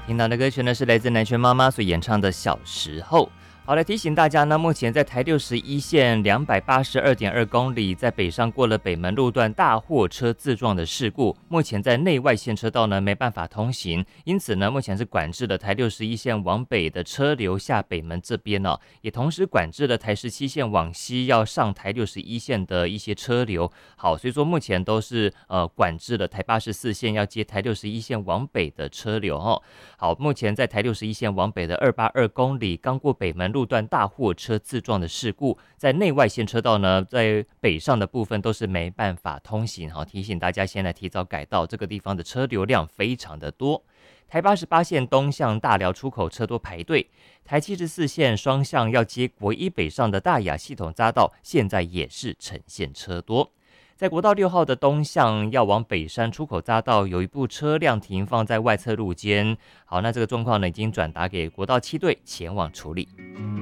听到的歌曲呢是来自南拳妈妈所演唱的《小时候》。好，来提醒大家呢，目前在台61线282.2公里，在北上过了北门路段大货车自撞的事故，目前在内外线车道呢没办法通行，因此呢，目前是管制了台61线往北的车流下北门这边哦，也同时管制了台17线往西要上台61线的一些车流。好，所以说目前都是管制了台84线要接台61线往北的车流哦。好，目前在台61线往北的282公里，刚过北门路段大货车自撞的事故，在内外线车道呢，在北上的部分都是没办法通行。好，提醒大家先来提早改道，这个地方的车流量非常的多。台88线东向大寮出口车多排队，台74线双向要接国一北上的大雅系统匝道，现在也是呈现车多。在国道6号的东向要往北山出口匝道，有一部车辆停放在外侧路肩。好，那这个状况呢，已经转达给国道7队前往处理。